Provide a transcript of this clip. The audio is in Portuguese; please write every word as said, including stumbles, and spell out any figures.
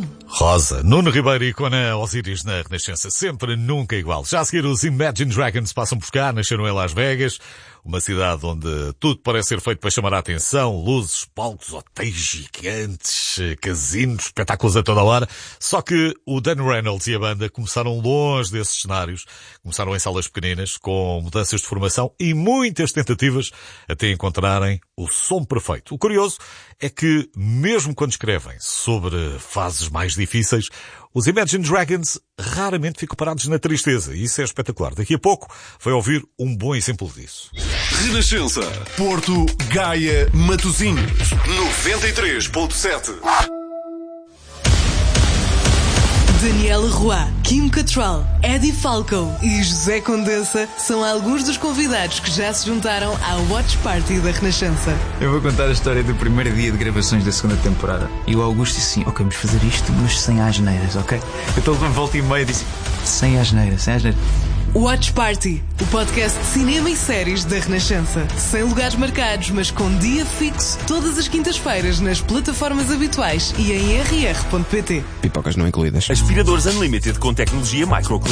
Rosa, Nuno Ribeiro e Conan Osiris na Renascença, sempre nunca igual. Já a seguir os Imagine Dragons passam por cá, nasceram em Las Vegas, uma cidade onde tudo parece ser feito para chamar a atenção, luzes, palcos, hotéis gigantes, casinos, espetáculos a toda hora. Só que o Dan Reynolds e a banda começaram longe desses cenários, começaram em salas pequeninas, com mudanças de formação e muitas tentativas até encontrarem o som perfeito. O curioso é que, mesmo quando escrevem sobre fases mais difíceis, os Imagine Dragons raramente ficam parados na tristeza. E isso é espetacular. Daqui a pouco vai ouvir um bom exemplo disso. Renascença, Porto, Gaia, Matosinhos, noventa e três ponto sete. Daniela Roy, Kim Cattrall, Eddie Falco e José Condensa são alguns dos convidados que já se juntaram à Watch Party da Renascença. Eu vou contar a história do primeiro dia de gravações da segunda temporada. E o Augusto disse assim: ok, vamos fazer isto, mas sem asneiras, ok? Então ele volta e meia disse: sem asneiras, sem asneiras. Watch Party, o podcast de cinema e séries da Renascença. Sem lugares marcados, mas com dia fixo, todas as quintas-feiras nas plataformas habituais e em r r ponto p t. Pipocas não incluídas. Aspiradores Unlimited com tecnologia micro